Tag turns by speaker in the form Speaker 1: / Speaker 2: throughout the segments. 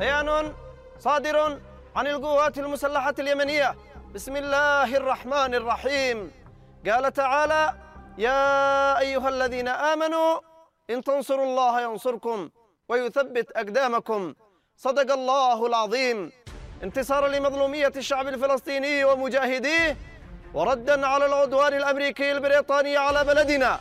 Speaker 1: بيان صادر عن القوات المسلحة اليمنية بسم الله الرحمن الرحيم. قال تعالى: يا أيها الذين آمنوا إن تنصروا الله ينصركم ويثبت أقدامكم. صدق الله العظيم. انتصارا لمظلومية الشعب الفلسطيني ومجاهديه، وردا على العدوان الأمريكي البريطاني على بلدنا،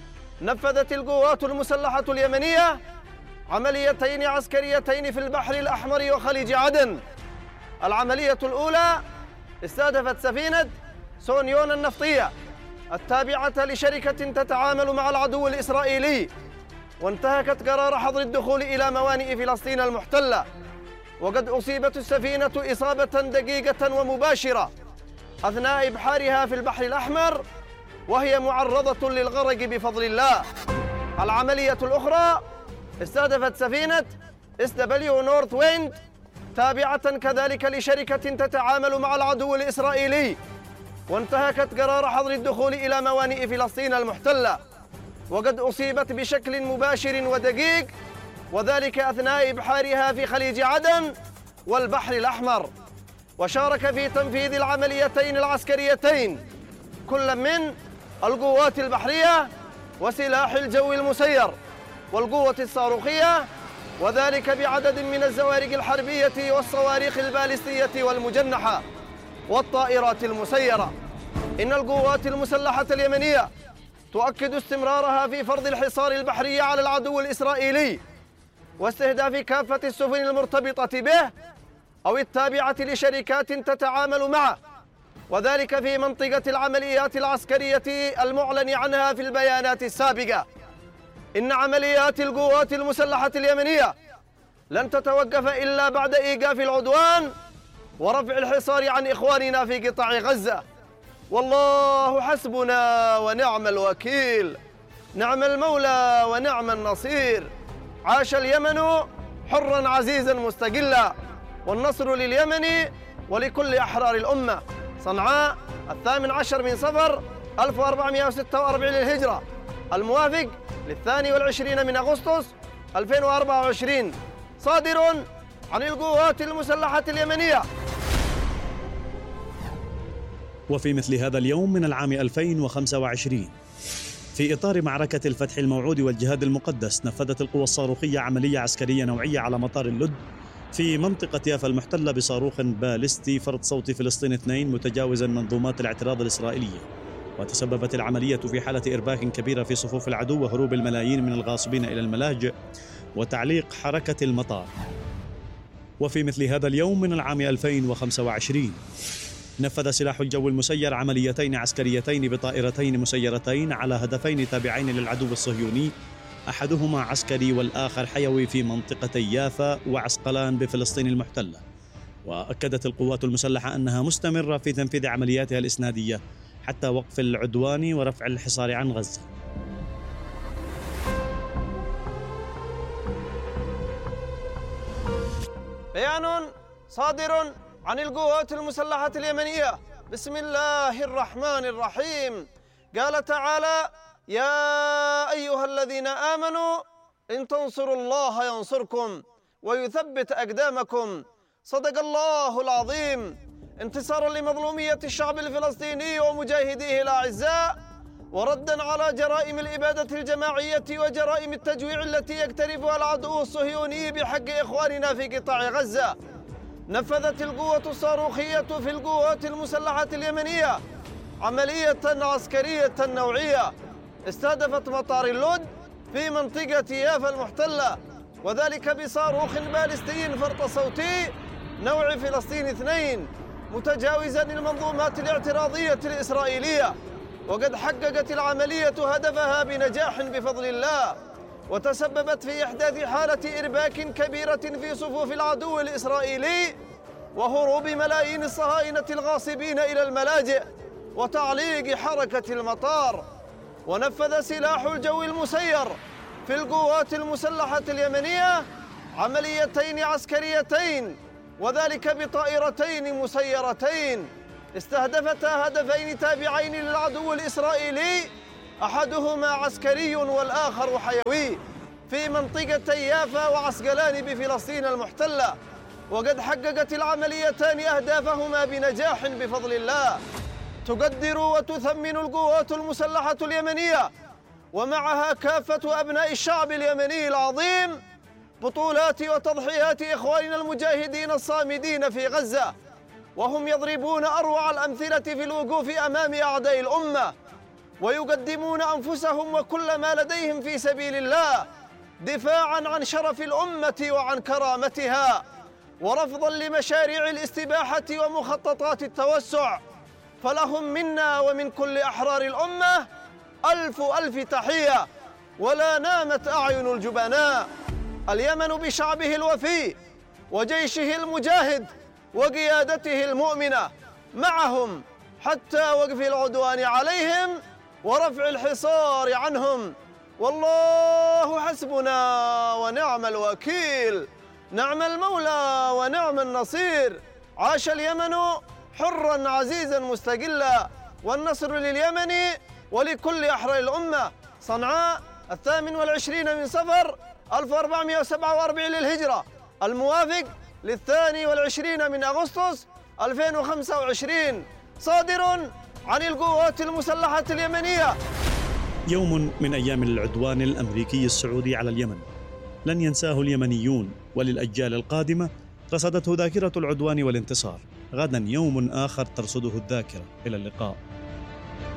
Speaker 1: نفذت القوات المسلحة اليمنية عمليتين عسكريتين في البحر الأحمر وخليج عدن. العملية الأولى استهدفت سفينة سونيون النفطية التابعة لشركة تتعامل مع العدو الإسرائيلي، وانتهكت قرار حظر الدخول إلى موانئ فلسطين المحتلة. وقد أصيبت السفينة إصابة دقيقة ومباشرة أثناء إبحارها في البحر الأحمر، وهي معرضة للغرق بفضل الله. العملية الأخرى استهدفت سفينة SW نورث ويند تابعة كذلك لشركة تتعامل مع العدو الإسرائيلي، وانتهكت قرار حظر الدخول إلى موانئ فلسطين المحتلة، وقد أصيبت بشكل مباشر ودقيق، وذلك أثناء إبحارها في خليج عدن والبحر الأحمر. وشارك في تنفيذ العمليتين العسكريتين كل من القوات البحرية وسلاح الجو المسير والقوة الصاروخية، وذلك بعدد من الزوارق الحربية والصواريخ البالستية والمجنحة والطائرات المسيرة. إن القوات المسلحة اليمنية تؤكد استمرارها في فرض الحصار البحري على العدو الإسرائيلي واستهداف كافة السفن المرتبطة به أو التابعة لشركات تتعامل معه، وذلك في منطقة العمليات العسكرية المعلن عنها في البيانات السابقة. إن عمليات القوات المسلحة اليمنية لن تتوقف إلا بعد إيقاف العدوان ورفع الحصار عن إخواننا في قطاع غزة. والله حسبنا ونعم الوكيل، نعم المولى ونعم النصير. عاش اليمن حرا عزيزا مستقلا، والنصر لليمن ولكل أحرار الأمة. صنعاء 18 من صفر 1446 للهجرة، الموافق 22 من أغسطس 2024. صادر عن القوات المسلحة اليمنية.
Speaker 2: وفي مثل هذا اليوم من العام 2025، في إطار معركة الفتح الموعود والجهاد المقدس، نفذت القوى الصاروخية عملية عسكرية نوعية على مطار اللد في منطقة يافا المحتلة بصاروخ باليستي فرد صوتي فلسطين 2 متجاوزا منظومات الاعتراض الإسرائيلية. وتسببت العملية في حالة إرباك كبيرة في صفوف العدو وهروب الملايين من الغاصبين إلى الملاجئ وتعليق حركة المطار. وفي مثل هذا اليوم من العام 2025، نفذ سلاح الجو المسير عمليتين عسكريتين بطائرتين مسيرتين على هدفين تابعين للعدو الصهيوني، أحدهما عسكري والآخر حيوي في منطقتي يافا وعسقلان بفلسطين المحتلة. وأكدت القوات المسلحة أنها مستمرة في تنفيذ عملياتها الإسنادية حتى وقف العدوان ورفع الحصار عن غزة.
Speaker 1: بيان صادر عن القوات المسلحة اليمنية بسم الله الرحمن الرحيم. قال تعالى: يا أيها الذين آمنوا إن تنصروا الله ينصركم ويثبت أقدامكم. صدق الله العظيم. انتصارا لمظلومية الشعب الفلسطيني ومجاهديه الأعزاء، وردا على جرائم الإبادة الجماعية وجرائم التجويع التي يقترفها العدو الصهيوني بحق إخواننا في قطاع غزة، نفذت القوة الصاروخية في القوات المسلحة اليمنية عملية عسكرية نوعية استهدفت مطار اللد في منطقة يافا المحتلة، وذلك بصاروخ باليستي فرط صوتي نوع فلسطين 2 متجاوزا المنظومات الاعتراضية الإسرائيلية. وقد حققت العملية هدفها بنجاح بفضل الله، وتسببت في إحداث حالة إرباك كبيرة في صفوف العدو الإسرائيلي وهروب ملايين الصهاينة الغاصبين إلى الملاجئ وتعليق حركة المطار. ونفذ سلاح الجو المسير في القوات المسلحة اليمنية عمليتين عسكريتين، وذلك بطائرتين مسيرتين استهدفتا هدفين تابعين للعدو الإسرائيلي، أحدهما عسكري والآخر حيوي، في منطقة يافا وعسقلان بفلسطين المحتلة. وقد حققت العمليتان أهدافهما بنجاح بفضل الله. تقدر وتثمن القوات المسلحة اليمنية ومعها كافة أبناء الشعب اليمني العظيم بطولات وتضحيات إخواننا المجاهدين الصامدين في غزة، وهم يضربون أروع الأمثلة في الوقوف أمام أعداء الأمة، ويقدمون أنفسهم وكل ما لديهم في سبيل الله دفاعاً عن شرف الأمة وعن كرامتها، ورفضاً لمشاريع الاستباحة ومخططات التوسع. فلهم منا ومن كل أحرار الأمة ألف تحية، ولا نامت أعين الجبناء. اليمن بشعبه الوفي وجيشه المجاهد وقيادته المؤمنة معهم حتى وقف العدوان عليهم ورفع الحصار عنهم، والله حسبنا ونعم الوكيل، نعم المولى ونعم النصير. عاش اليمن حراً عزيزاً مستقلاً، والنصر لليمن ولكل أحرار الأمة. صنعاء 28 من صفر 1447 للهجرة، الموافق 22 من أغسطس 2025، صادر عن القوات المسلحة اليمنية.
Speaker 2: يوم من أيام العدوان الأمريكي السعودي على اليمن لن ينساه اليمنيون، وللأجيال القادمة رصدته ذاكرة العدوان والانتصار. غدا يوم آخر ترصده الذاكرة. إلى اللقاء.